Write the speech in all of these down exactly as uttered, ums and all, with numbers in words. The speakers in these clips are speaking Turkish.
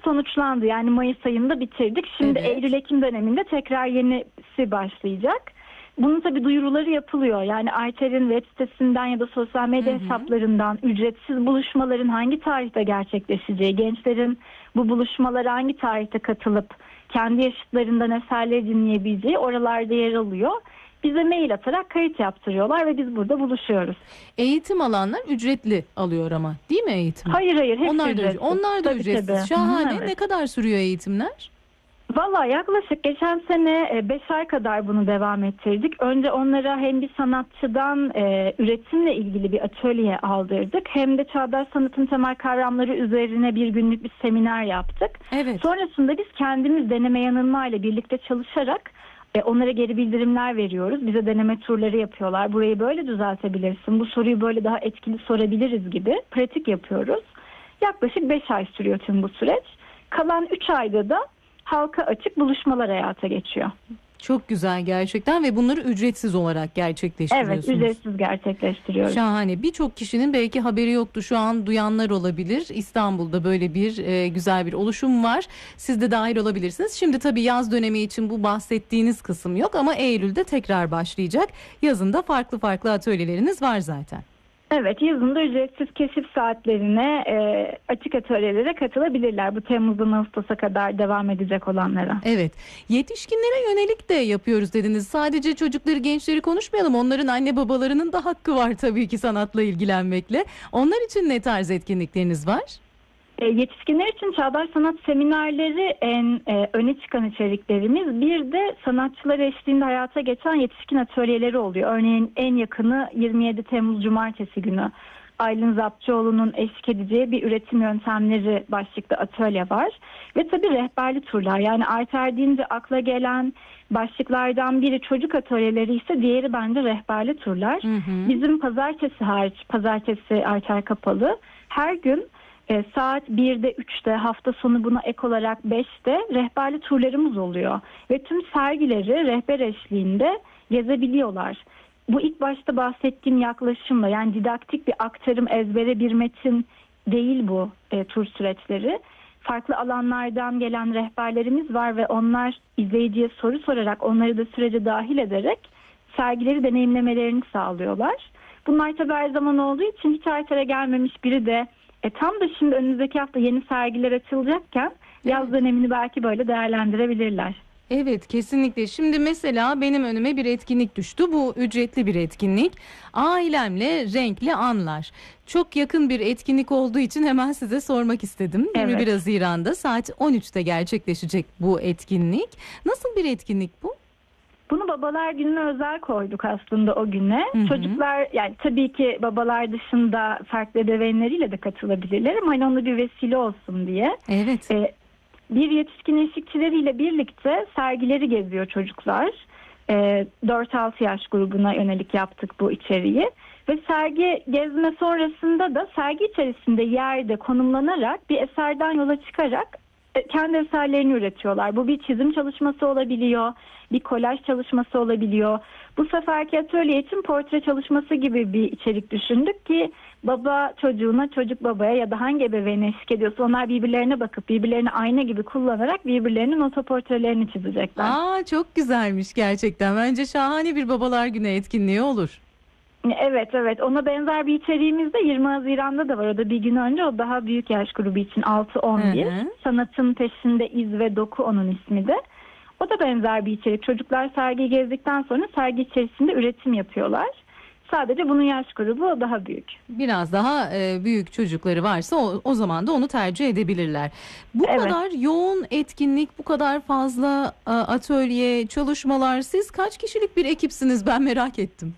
sonuçlandı. Yani Mayıs ayında bitirdik. Şimdi Evet. Eylül-Ekim döneminde tekrar yenisi başlayacak. Bunun tabii duyuruları yapılıyor. Yani Ayter'in web sitesinden ya da sosyal medya Hı hı. hesaplarından ücretsiz buluşmaların hangi tarihte gerçekleşeceği, gençlerin bu buluşmalara hangi tarihte katılıp kendi yaşıtlarından eserleri dinleyebileceği oralarda yer alıyor. Bize mail atarak kayıt yaptırıyorlar ve biz burada buluşuyoruz. Eğitim alanlar ücretli alıyor ama, değil mi eğitim? Hayır hayır hepsi Onlar da ücretsiz. ücretsiz. Onlar da Tabii, ücretsiz. tabii. Şahane. Hı, evet. Ne kadar sürüyor eğitimler? Valla yaklaşık geçen sene beş ay kadar bunu devam ettirdik. Önce onlara hem bir sanatçıdan e, üretimle ilgili bir atölye aldırdık. Hem de çağdaş sanatın temel kavramları üzerine bir günlük bir seminer yaptık. Evet. Sonrasında biz kendimiz deneme yanılma ile birlikte çalışarak e, onlara geri bildirimler veriyoruz. Bize deneme turları yapıyorlar. Burayı böyle düzeltebilirsin, bu soruyu böyle daha etkili sorabiliriz gibi pratik yapıyoruz. Yaklaşık beş ay sürüyor tüm bu süreç. Kalan üç ayda da halka açık buluşmalar hayata geçiyor. Çok güzel gerçekten ve bunları ücretsiz olarak gerçekleştiriyorsunuz. Evet, ücretsiz gerçekleştiriyoruz. Şahane. Birçok kişinin belki haberi yoktu. Şu an duyanlar olabilir. İstanbul'da böyle bir e, güzel bir oluşum var. Siz de dahil olabilirsiniz. Şimdi tabii yaz dönemi için bu bahsettiğiniz kısım yok ama Eylül'de tekrar başlayacak. Yazında farklı farklı atölyeleriniz var zaten. Evet, yazında ücretsiz keşif saatlerine, e, açık atölyelere katılabilirler. Bu Temmuz'dan Ağustos'a kadar devam edecek olanlara. Evet. Yetişkinlere yönelik de yapıyoruz dediniz. Sadece çocukları, gençleri konuşmayalım. Onların anne babalarının da hakkı var tabii ki sanatla ilgilenmekle. Onlar için ne tarz etkinlikleriniz var? E, yetişkinler için çağdaş sanat seminerleri en e, öne çıkan içeriklerimiz. Bir de sanatçılar eşliğinde hayata geçen yetişkin atölyeleri oluyor. Örneğin en yakını yirmi yedi Temmuz Cumartesi günü Aylin Zapçıoğlu'nun eşlik edeceği bir üretim yöntemleri başlıklı atölye var. Ve tabii rehberli turlar, yani Ayter deyince akla gelen başlıklardan biri çocuk atölyeleri ise diğeri bence rehberli turlar. Hı hı. Bizim pazartesi hariç, pazartesi Ayter kapalı, her gün E, saat birde, üçte, hafta sonu buna ek olarak beşte rehberli turlarımız oluyor. Ve tüm sergileri rehber eşliğinde gezebiliyorlar. Bu ilk başta bahsettiğim yaklaşımla, yani didaktik bir aktarım, ezbere bir metin değil bu e, tur süreçleri. Farklı alanlardan gelen rehberlerimiz var ve onlar izleyiciye soru sorarak, onları da sürece dahil ederek sergileri deneyimlemelerini sağlıyorlar. Bunlar tabii her zaman olduğu için hiç Ayter'e gelmemiş biri de E, tam da şimdi önümüzdeki hafta yeni sergiler açılacakken yaz dönemini belki böyle değerlendirebilirler. Evet, kesinlikle. Şimdi mesela benim önüme bir etkinlik düştü. Bu ücretli bir etkinlik. Ailemle renkli anlar. Çok yakın bir etkinlik olduğu için hemen size sormak istedim. Evet. yirmi bir Haziran'da saat on üçte gerçekleşecek bu etkinlik. Nasıl bir etkinlik bu? Bunu Babalar Günü'ne özel koyduk aslında o güne. Hı hı. Çocuklar, yani tabii ki babalar dışında farklı ebeveynleriyle de katılabilirler ama hani onu bir vesile olsun diye. Evet. Ee, bir yetişkin eşlikçileriyle birlikte sergileri geziyor çocuklar. Ee, dört altı yaş grubuna yönelik yaptık bu içeriği. Ve sergi gezme sonrasında da sergi içerisinde yerde konumlanarak bir eserden yola çıkarak kendi eserlerini üretiyorlar. Bu bir çizim çalışması olabiliyor, bir kolaj çalışması olabiliyor. Bu seferki atölye için portre çalışması gibi bir içerik düşündük ki baba çocuğuna, çocuk babaya ya da hangi ebeveyne eşlik ediyorsa onlar birbirlerine bakıp birbirlerini ayna gibi kullanarak birbirlerinin otoportrelerini çizecekler. Aa, çok güzelmiş gerçekten. Bence şahane bir Babalar Günü etkinliği olur. Evet evet, ona benzer bir içeriğimiz de yirmi Haziran'da da var. O da bir gün önce, o daha büyük yaş grubu için altı on bir. Hı hı. Sanatın peşinde iz ve doku onun ismi de. O da benzer bir içerik. Çocuklar sergiyi gezdikten sonra sergi içerisinde üretim yapıyorlar. Sadece bunun yaş grubu daha büyük. Biraz daha e, büyük çocukları varsa o, o zaman da onu tercih edebilirler. Bu Evet. kadar yoğun etkinlik, bu kadar fazla e, atölye, çalışmalar. Siz kaç kişilik bir ekipsiniz, ben merak ettim.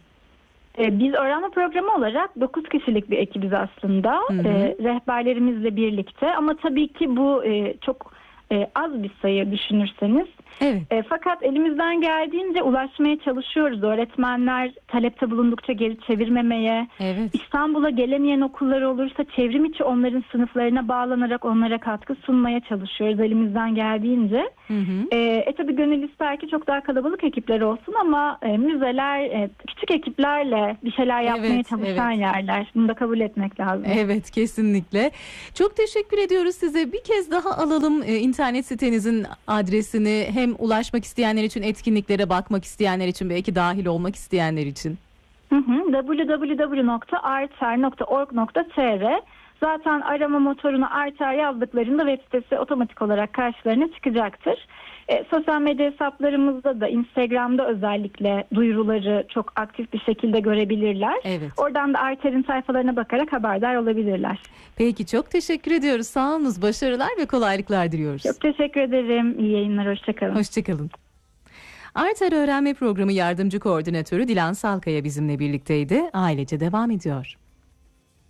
Biz öğrenme programı olarak dokuz kişilik bir ekibiz aslında. Hı hı. E, rehberlerimizle birlikte, ama tabii ki bu e, çok e, az bir sayı düşünürseniz. Evet. E, fakat elimizden geldiğince ulaşmaya çalışıyoruz. Öğretmenler talepte bulundukça geri çevirmemeye, Evet. İstanbul'a gelemeyen okullar olursa çevrim içi onların sınıflarına bağlanarak onlara katkı sunmaya çalışıyoruz elimizden geldiğince. Hı hı. E, e tabii gönül ister ki çok daha kalabalık ekipler olsun ama e, müzeler e, küçük ekiplerle bir şeyler yapmaya Evet, çalışan evet. yerler. Bunu da kabul etmek lazım. Evet, kesinlikle. Çok teşekkür ediyoruz size. Bir kez daha alalım e, internet sitenizin adresini. Hem ulaşmak isteyenler için, etkinliklere bakmak isteyenler için, belki dahil olmak isteyenler için. Hı hı, double-u double-u double-u nokta arter nokta org nokta t r. Zaten arama motoruna Arter yazdıklarında web sitesi otomatik olarak karşılarına çıkacaktır. E, sosyal medya hesaplarımızda da, Instagram'da özellikle duyuruları çok aktif bir şekilde görebilirler. Evet. Oradan da Arter'in sayfalarına bakarak haberdar olabilirler. Peki, çok teşekkür ediyoruz. Sağ olunuz. Başarılar ve kolaylıklar diliyoruz. Çok teşekkür ederim. İyi yayınlar. Hoşçakalın. Hoşçakalın. Arter Öğrenme Programı Yardımcı Koordinatörü Dilan Salkaya bizimle birlikteydi. Ailece devam ediyor.